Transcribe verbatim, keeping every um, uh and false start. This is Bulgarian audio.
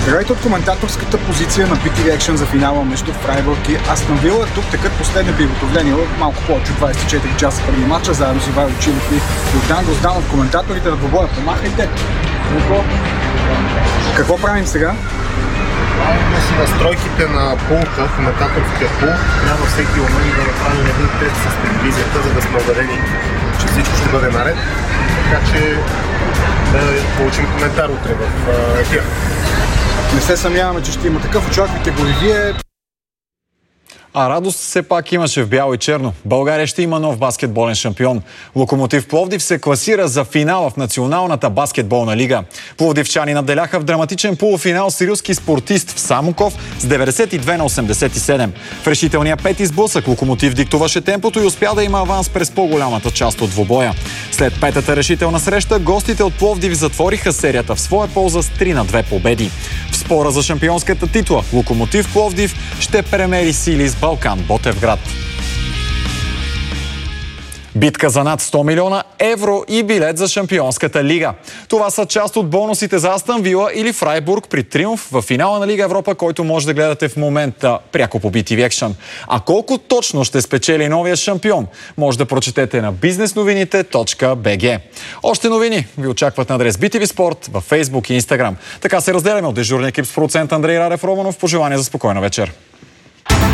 Здравейте от коментаторската позиция на би ти ви Action за финала между Фрайбург и Астън Вила. Тук текат последни приготовления малко повече от двадесет и четири часа преди матча, заедно с Ивайло Чилов и Йордан Грозданов, коментаторите на двобоя. Помахайте! Какво правим сега? Правим си настройките на пулта, коментаторския пулт. Трябва всеки момент да направим един тест с телевизията, за да сме уверени, че всичко ще бъде наред. Така че да получим коментар утре в ефир. Не се съмняваме, че ще има такъв. Очаквайте го и вие. А радост все пак имаше в бяло и черно. България ще има нов баскетболен шампион. Локомотив Пловдив се класира за финала в Националната баскетболна лига. Пловдивчани надделяха в драматичен полуфинал с рилски спортист в Самоков с деветдесет и две на осемдесет и седем. В решителния пети сблъсък Локомотив диктуваше темпото и успя да има аванс през по-голямата част от двобоя. След петата решителна среща, гостите от Пловдив затвориха серията в своя полза с три на две победи. В спора за шампионската титла Локомотив Пловдив ще премери сили с Балкан Ботевград. Битка за над сто милиона евро и билет за Шампионската лига. Това са част от бонусите за Астън Вила или Фрайбург при триумф в финала на Лига Европа, който може да гледате в момента пряко по би ти ви Action. А колко точно ще спечели новия шампион, може да прочетете на бизнесновините точка би джи. Още новини ви очакват на адрес би ти ви Спорт във Facebook и Instagram. Така се разделяме от дежурния екип с продуцент Андрей Радев Романов. Пожелания за спокойна вечер.